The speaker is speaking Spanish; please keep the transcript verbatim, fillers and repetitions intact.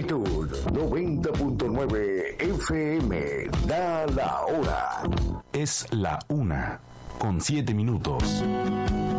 Actitud noventa punto nueve F M. Da la hora. Es la una, con siete minutos.